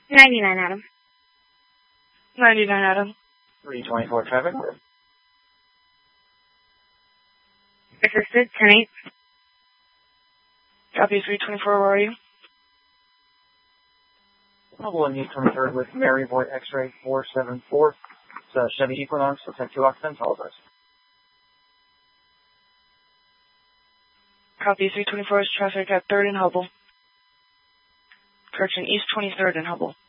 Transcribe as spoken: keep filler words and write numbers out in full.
ninety-nine, Adam. ninety-nine, Adam. three twenty-four traffic. Assisted, ten eight. Copy, three twenty-four, where are you? Mobile and twenty-third with Mary Boy X-ray four seven four. It's a Chevy Equinox. Looks like two occupants. All of us. Copy, three twenty-four is traffic at third and Hubble. Correction, East twenty-third and Hubble.